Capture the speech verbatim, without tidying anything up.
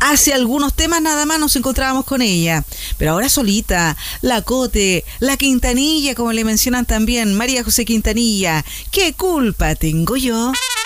Hace algunos temas nada más nos encontrábamos con ella, pero ahora solita, la Cote, la Quintanilla, como le mencionan también, María José Quintanilla. ¿Qué culpa tengo yo?